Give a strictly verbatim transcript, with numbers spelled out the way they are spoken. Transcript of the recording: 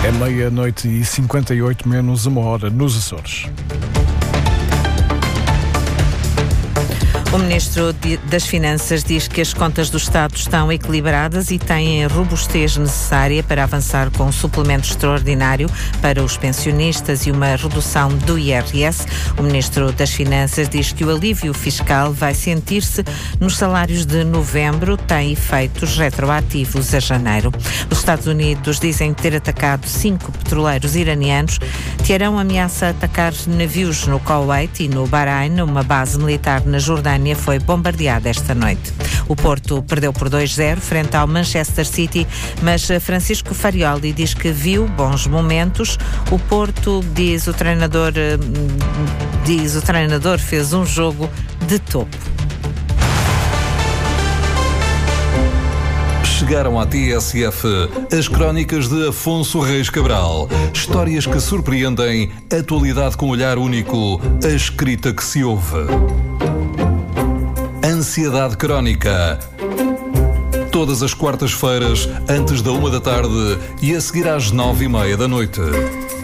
É meia-noite e cinquenta e oito menos uma hora nos Açores. O Ministro das Finanças diz que as contas do Estado estão equilibradas e têm a robustez necessária para avançar com um suplemento extraordinário para os pensionistas e uma redução do I R S. O Ministro das Finanças diz que o alívio fiscal vai sentir-se nos salários de novembro, tem efeitos retroativos a janeiro. Os Estados Unidos dizem ter atacado cinco petroleiros iranianos. Teherão ameaça atacar navios no Kuwait e no Bahrein. Uma base militar na Jordânia foi bombardeada esta noite. O Porto perdeu por dois zero frente ao Manchester City, mas Francisco Farioli diz que viu bons momentos. O Porto, diz o treinador, diz o treinador, fez um jogo de topo. Chegaram à T S F as crónicas de Afonso Reis Cabral. Histórias que surpreendem, atualidade com olhar único, a escrita que se ouve. Ansiedade Crónica. Todas as quartas-feiras, antes da uma da tarde e a seguir às nove e meia da noite.